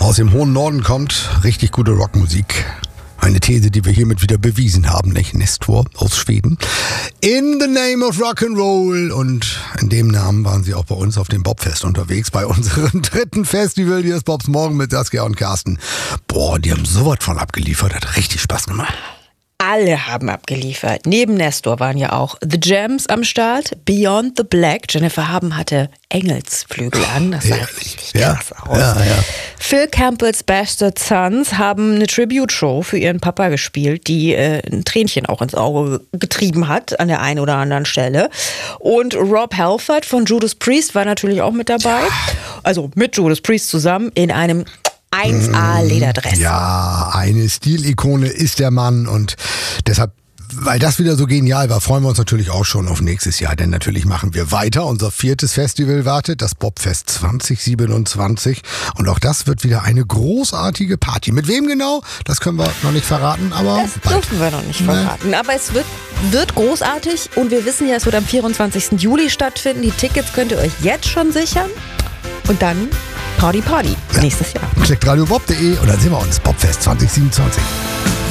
aus dem hohen Norden kommt richtig gute Rockmusik. Eine These, die wir hiermit wieder bewiesen haben, nicht? Nestor aus Schweden. In the name of Rock'n'Roll. Und in dem Namen waren sie auch bei uns auf dem Bobfest unterwegs, bei unserem dritten Festival. Hier ist Bobs Morgen mit Saskia und Carsten. Boah, die haben sowas von abgeliefert. Hat richtig Spaß gemacht. Alle haben abgeliefert. Neben Nestor waren ja auch The Jams am Start, Beyond the Black. Jennifer Haben hatte Engelsflügel an. Das sah richtig krass aus. Ja. Phil Campbells Bastard Sons haben eine Tribute-Show für ihren Papa gespielt, die ein Tränchen auch ins Auge getrieben hat an der einen oder anderen Stelle. Und Rob Halford von Judas Priest war natürlich auch mit dabei. Also mit Judas Priest zusammen in einem 1A-Lederdress. Ja, eine Stilikone ist der Mann und deshalb, weil das wieder so genial war, freuen wir uns natürlich auch schon auf nächstes Jahr, denn natürlich machen wir weiter. Unser 4. Festival wartet, das Bobfest 2027 und auch das wird wieder eine großartige Party. Mit wem genau? Das können wir noch nicht verraten, aber das dürfen wir noch nicht verraten. Aber es wird großartig und wir wissen ja, es wird am 24. Juli stattfinden. Die Tickets könnt ihr euch jetzt schon sichern und dann Party nächstes Jahr. Klickt radiobob.de und dann sehen wir uns. Bobfest 2027.